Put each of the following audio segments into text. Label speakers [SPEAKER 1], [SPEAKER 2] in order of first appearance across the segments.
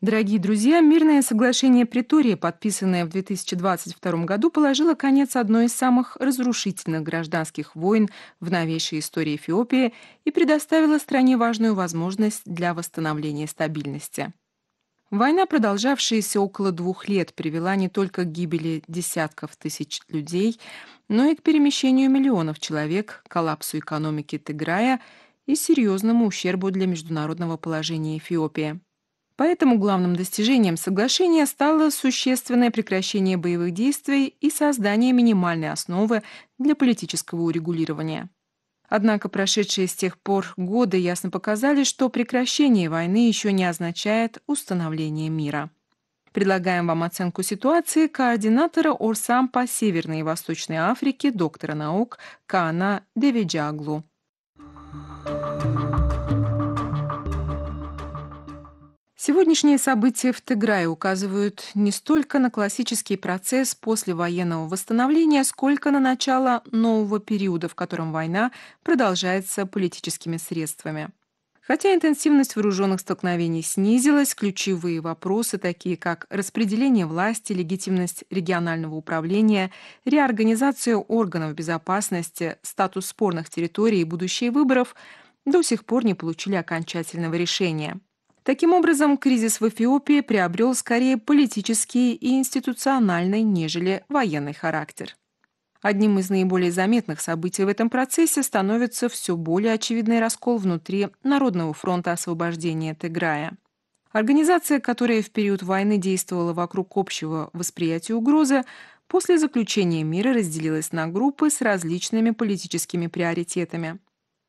[SPEAKER 1] Дорогие друзья, мирное соглашение Претории, подписанное в 2022 году, положило конец одной из самых разрушительных гражданских войн в новейшей истории Эфиопии и предоставило стране важную возможность для восстановления стабильности. Война, продолжавшаяся около 2 лет, привела не только к гибели десятков тысяч людей, но и к перемещению миллионов человек, коллапсу экономики Тиграя и серьезному ущербу для международного положения Эфиопии. Поэтому главным достижением соглашения стало существенное прекращение боевых действий и создание минимальной основы для политического урегулирования. Однако прошедшие с тех пор годы ясно показали, что прекращение войны еще не означает установление мира. Предлагаем вам оценку ситуации координатора Орсам по Северной и Восточной Африке, доктора наук Каана Девиджаглу. Сегодняшние события в Тиграе указывают не столько на классический процесс послевоенного восстановления, сколько на начало нового периода, в котором война продолжается политическими средствами. Хотя интенсивность вооруженных столкновений снизилась, ключевые вопросы, такие как распределение власти, легитимность регионального управления, реорганизация органов безопасности, статус спорных территорий и будущее выборов, до сих пор не получили окончательного решения. Таким образом, кризис в Эфиопии приобрел скорее политический и институциональный, нежели военный характер. Одним из наиболее заметных событий в этом процессе становится все более очевидный раскол внутри Народного фронта освобождения Тиграя. Организация, которая в период войны действовала вокруг общего восприятия угрозы, после заключения мира разделилась на группы с различными политическими приоритетами.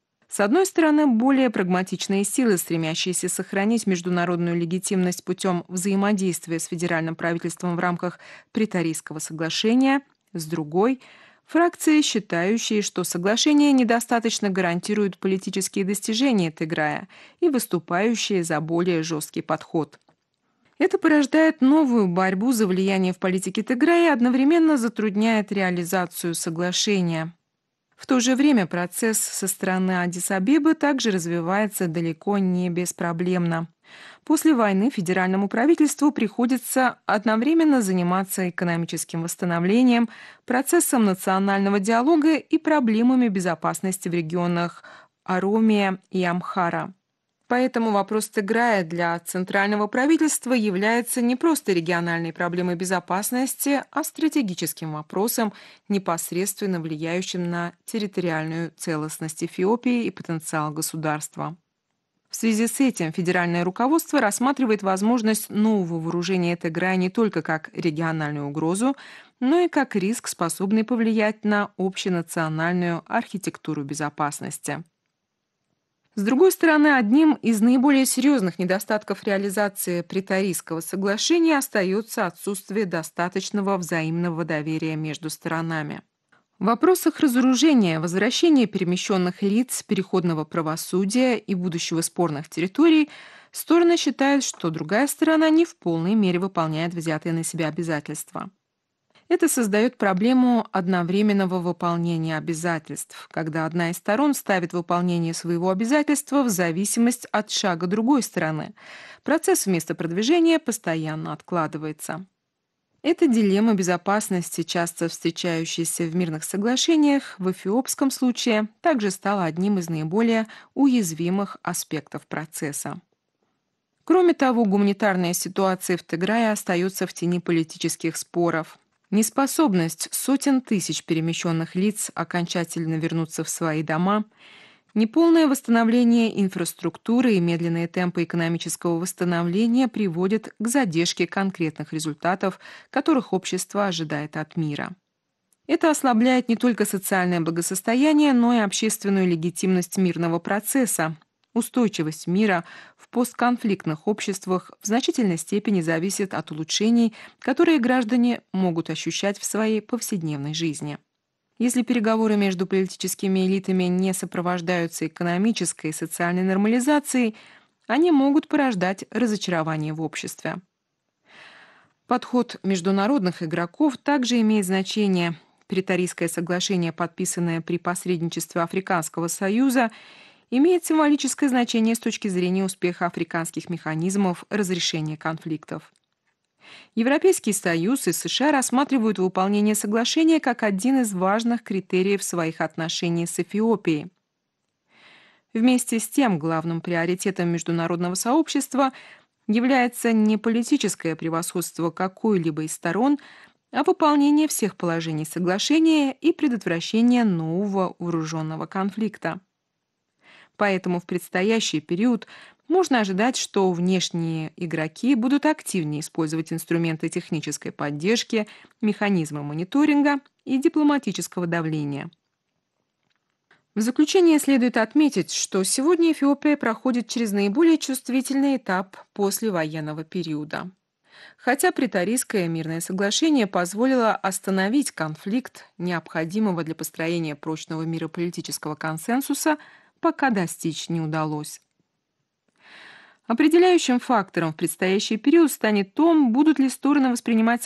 [SPEAKER 1] С одной стороны, более прагматичные силы, стремящиеся сохранить международную легитимность путем взаимодействия с федеральным правительством в рамках Преторийского соглашения, с другой – фракции, считающие, что соглашение недостаточно гарантирует политические достижения Тиграя и выступающие за более жесткий подход. Это порождает новую борьбу за влияние в политике Тиграя и одновременно затрудняет реализацию соглашения. В то же время процесс со стороны Аддис-Абебы также развивается далеко не беспроблемно. После войны федеральному правительству приходится одновременно заниматься экономическим восстановлением, процессом национального диалога и проблемами безопасности в регионах Оромия и Амхара. Поэтому вопрос Тиграя для центрального правительства является не просто региональной проблемой безопасности, а стратегическим вопросом, непосредственно влияющим на территориальную целостность Эфиопии и потенциал государства. В связи с этим федеральное руководство рассматривает возможность нового вооружения Тиграя не только как региональную угрозу, но и как риск, способный повлиять на общенациональную архитектуру безопасности. С другой стороны, одним из наиболее серьезных недостатков реализации Преторийского соглашения остается отсутствие достаточного взаимного доверия между сторонами. В вопросах разоружения, возвращения перемещенных лиц, переходного правосудия и будущего спорных территорий стороны считают, что другая сторона не в полной мере выполняет взятые на себя обязательства. Это создает проблему одновременного выполнения обязательств, когда одна из сторон ставит выполнение своего обязательства в зависимость от шага другой стороны. Процесс вместо продвижения постоянно откладывается. Эта дилемма безопасности, часто встречающаяся в мирных соглашениях, в эфиопском случае также стала одним из наиболее уязвимых аспектов процесса. Кроме того, гуманитарная ситуация в Тиграе остается в тени политических споров. Неспособность сотен тысяч перемещенных лиц окончательно вернуться в свои дома, неполное восстановление инфраструктуры и медленные темпы экономического восстановления приводят к задержке конкретных результатов, которых общество ожидает от мира. Это ослабляет не только социальное благосостояние, но и общественную легитимность мирного процесса. Устойчивость мира в постконфликтных обществах в значительной степени зависит от улучшений, которые граждане могут ощущать в своей повседневной жизни. Если переговоры между политическими элитами не сопровождаются экономической и социальной нормализацией, они могут порождать разочарование в обществе. Подход международных игроков также имеет значение. Преторийское соглашение, подписанное при посредничестве Африканского союза, имеет символическое значение с точки зрения успеха африканских механизмов разрешения конфликтов. Европейский Союз и США рассматривают выполнение соглашения как один из важных критериев своих отношений с Эфиопией. Вместе с тем, главным приоритетом международного сообщества является не политическое превосходство какой-либо из сторон, а выполнение всех положений соглашения и предотвращение нового вооруженного конфликта. Поэтому в предстоящий период можно ожидать, что внешние игроки будут активнее использовать инструменты технической поддержки, механизмы мониторинга и дипломатического давления. В заключение следует отметить, что сегодня Эфиопия проходит через наиболее чувствительный этап послевоенного периода. Хотя Преторийское мирное соглашение позволило остановить конфликт, необходимого для построения прочного мирополитического консенсуса, пока достичь не удалось. Определяющим фактором в предстоящий период станет то, будут ли стороны воспринимать